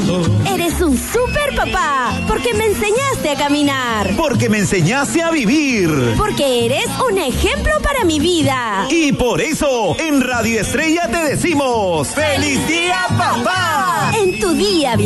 Eres un super papá, porque me enseñaste a caminar. Porque me enseñaste a vivir. Porque eres un ejemplo para mi vida. Y por eso, en Radio Estrella te decimos ¡Feliz Día, Papá! En tu día